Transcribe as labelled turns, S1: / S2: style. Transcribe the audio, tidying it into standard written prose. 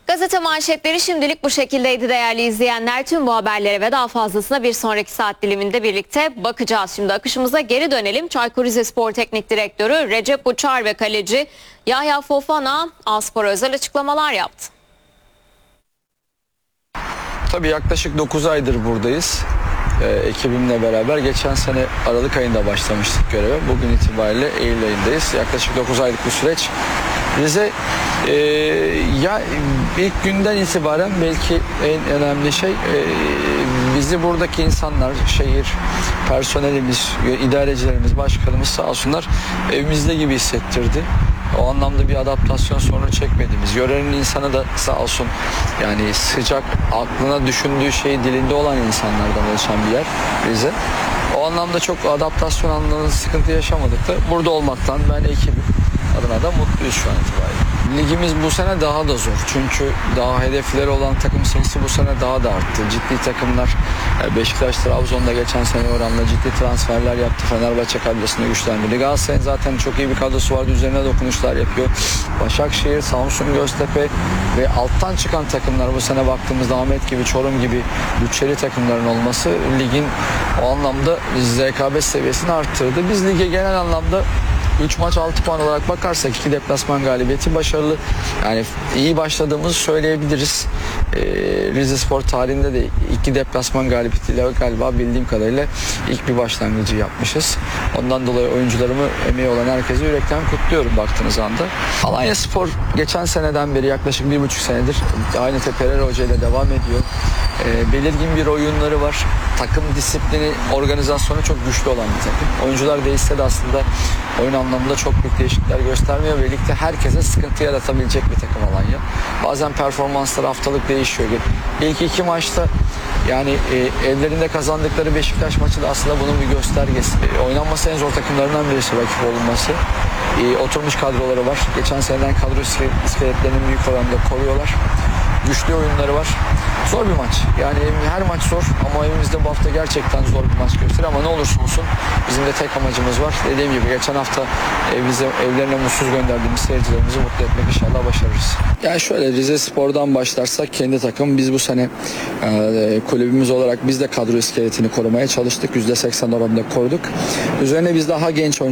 S1: Gazete manşetleri şimdilik bu şekildeydi değerli izleyenler. Tüm bu haberlere ve daha fazlasına bir sonraki saat diliminde birlikte bakacağız. Şimdi akışımıza geri dönelim. Çaykur Rizespor Teknik Direktörü Recep Uçar ve kaleci Yahya Fofana Aspor'a özel açıklamalar yaptı.
S2: Tabii yaklaşık 9 aydır buradayız. Ekibimle beraber geçen sene Aralık ayında başlamıştık göreve. Bugün itibariyle Eylül ayındayız. Yaklaşık 9 aylık bir süreç. Rize ya ilk günden itibaren belki en önemli şey bizi buradaki insanlar, şehir personelimiz, idarecilerimiz, başkanımız sağ olsunlar evimizde gibi hissettirdi. O anlamda bir adaptasyon sorunu çekmediğimiz, yörenin insanı da sağ olsun yani sıcak, aklına düşündüğü şey dilinde olan insanlardan oluşan bir yer Rize. O anlamda çok adaptasyon anlamında sıkıntı yaşamadık da burada olmaktan ben ekibim adına da mutluyuz şu an itibariyle. Ligimiz bu sene daha da zor. Çünkü daha hedefleri olan takım sayısı bu sene daha da arttı. Ciddi takımlar Beşiktaş, Trabzon'da geçen sene oranla ciddi transferler yaptı. Fenerbahçe kadrosunu güçlendirdi. Galatasaray'ın zaten çok iyi bir kadrosu vardı. Üzerine dokunuşlar yapıyor. Başakşehir, Samsun, Göztepe ve alttan çıkan takımlar bu sene baktığımızda Ahmet gibi, Çorum gibi bütçeli takımların olması ligin o anlamda rekabet seviyesini arttırdı. Biz lige genel anlamda 3 maç 6 puan olarak bakarsak 2 deplasman galibiyeti başarılı. Yani iyi başladığımızı söyleyebiliriz. Rizespor tarihinde de 2 deplasman galibiyetiyle galiba bildiğim kadarıyla ilk bir başlangıcı yapmışız. Ondan dolayı oyuncularımı, emeği olan herkese yürekten kutluyorum baktığınız anda. Alanyaspor geçen seneden beri yaklaşık 1,5 senedir aynı Teperer Hoca ile devam ediyor. Belirgin bir oyunları var. Takım disiplini, organizasyonu çok güçlü olan bir takım. Oyuncular değişse de aslında oyun anlamında çok büyük değişiklikler göstermiyor. Birlikte herkese sıkıntı yaratabilecek bir takım Alanya. Bazen performansları haftalık değişiyor. İlk 2 maçta yani evlerinde kazandıkları Beşiktaş maçı da aslında bunun bir göstergesi. Oynanması en zor takımlarından birisi rakip olunması. Oturmuş kadroları var. Geçen seneden kadro iskeletlerinin büyük oranda koruyorlar. Güçlü oyunları var. Zor bir maç. Yani her maç zor ama evimizde bu hafta gerçekten zor bir maç gösteriyor ama ne olursa olsun bizim de tek amacımız var. Dediğim gibi geçen hafta evlerine mutsuz gönderdiğimiz seyircilerimizi mutlu etmek inşallah başarırız. Yani şöyle Rizespor'dan başlarsak kendi takım biz bu sene kulübümüz olarak biz de kadro iskeletini korumaya çalıştık. %80 oranında koruduk. Üzerine biz daha genç oyuncular